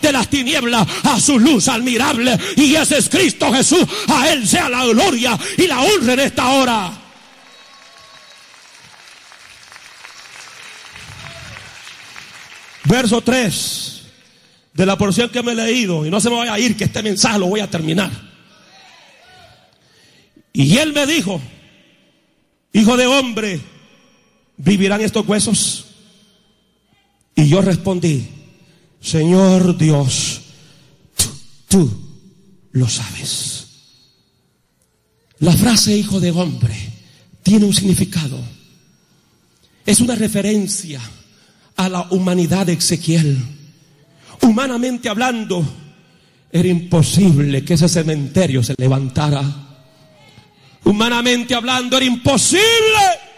de las tinieblas a su luz admirable, y ese es Cristo Jesús. A Él sea la gloria y la honra en esta hora. Verso 3 de la porción que me he leído, y no se me vaya a ir, que este mensaje lo voy a terminar. Y Él me dijo: hijo de hombre, ¿vivirán estos huesos? Y yo respondí: Señor Dios, tú lo sabes. La frase hijo de hombre tiene un significado. Es una referencia a la humanidad de Ezequiel. Humanamente hablando, era imposible que ese cementerio se levantara. Humanamente hablando, era imposible